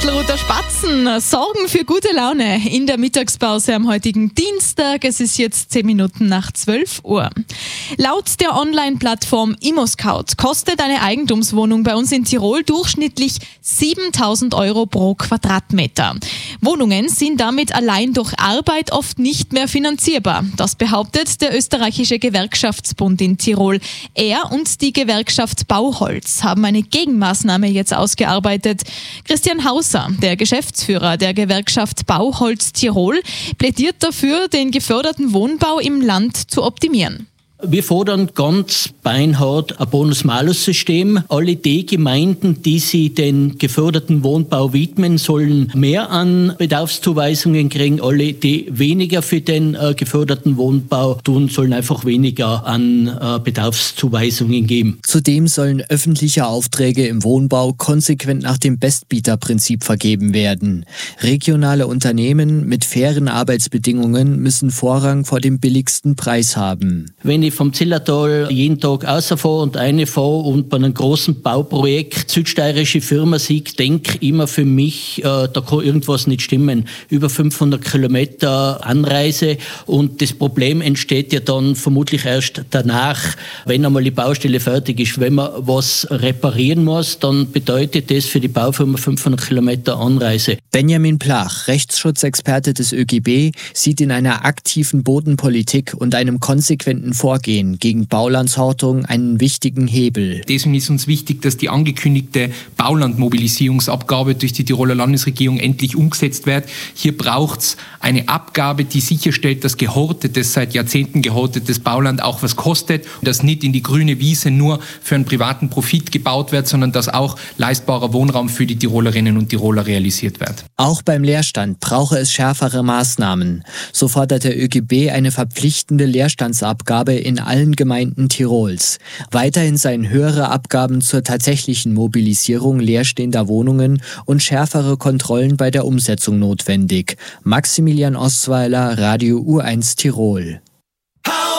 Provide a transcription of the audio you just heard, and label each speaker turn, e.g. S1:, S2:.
S1: Haselruther Spatzen sorgen für gute Laune in der Mittagspause am heutigen Dienstag. Es ist jetzt 10 Minuten nach 12 Uhr. Laut der Online-Plattform ImmoScout kostet eine Eigentumswohnung bei uns in Tirol durchschnittlich 7.000 € pro Quadratmeter. Wohnungen sind damit allein durch Arbeit oft nicht mehr finanzierbar. Das behauptet der österreichische Gewerkschaftsbund in Tirol. Er und die Gewerkschaft Bauholz haben eine Gegenmaßnahme jetzt ausgearbeitet. Christian Hauser, der Geschäftsführer der Gewerkschaft Bauholz Tirol, plädiert dafür, den geförderten Wohnbau im Land zu optimieren.
S2: Wir fordern ganz beinhart ein Bonus-Malus-System. Alle die Gemeinden, die sich den geförderten Wohnbau widmen, sollen mehr an Bedarfszuweisungen kriegen. Alle, die weniger für den geförderten Wohnbau tun, sollen einfach weniger an Bedarfszuweisungen geben.
S3: Zudem sollen öffentliche Aufträge im Wohnbau konsequent nach dem Bestbieterprinzip vergeben werden. Regionale Unternehmen mit fairen Arbeitsbedingungen müssen Vorrang vor dem billigsten Preis haben.
S2: Wenn ich vom Zillertal jeden Tag rausfahre und reinfahre und bei einem großen Bauprojekt südsteirische Firma sehe, denke ich immer für mich, da kann irgendwas nicht stimmen. Über 500 Kilometer Anreise und das Problem entsteht ja dann vermutlich erst danach, wenn einmal die Baustelle fertig ist. Wenn man was reparieren muss, dann bedeutet das für die Baufirma 500 Kilometer Anreise.
S3: Benjamin Plach, Rechtsschutzexperte des ÖGB, sieht in einer aktiven Bodenpolitik und einem konsequenten Vorgehen gegen Baulandshortung einen wichtigen Hebel.
S4: Deswegen ist uns wichtig, dass die angekündigte Baulandmobilisierungsabgabe durch die Tiroler Landesregierung endlich umgesetzt wird. Hier braucht es eine Abgabe, die sicherstellt, dass gehortetes, seit Jahrzehnten gehortetes Bauland auch was kostet, dass nicht in die grüne Wiese nur für einen privaten Profit gebaut wird, sondern dass auch leistbarer Wohnraum für die Tirolerinnen und Tiroler realisiert wird.
S3: Auch beim Leerstand brauche es schärfere Maßnahmen. So fordert der ÖGB eine verpflichtende Leerstandsabgabe in allen Gemeinden Tirols. Weiterhin seien höhere Abgaben zur tatsächlichen Mobilisierung leerstehender Wohnungen und schärfere Kontrollen bei der Umsetzung notwendig. Maximilian Osweiler, Radio U1 Tirol.